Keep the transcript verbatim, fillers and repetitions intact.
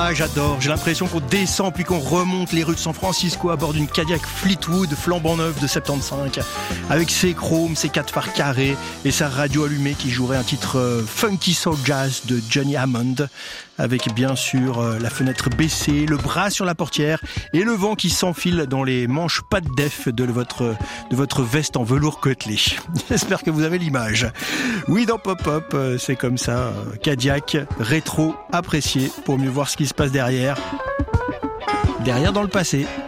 Ah, j'adore. J'ai l'impression qu'on descend puis qu'on remonte les rues de San Francisco à bord d'une Cadillac Fleetwood flambant neuve de soixante-quinze, avec ses chromes, ses quatre phares carrés et sa radio allumée qui jouerait un titre euh, funky soul jazz de Johnny Hammond, avec bien sûr euh, la fenêtre baissée, le bras sur la portière et le vent qui s'enfile dans les manches pas de def de votre, de votre veste en velours côtelé. J'espère que vous avez l'image. Oui, dans Pop-Up, euh, c'est comme ça. Euh, Cadillac, rétro, apprécié pour mieux voir ce qui se passe derrière. Derrière dans le passé.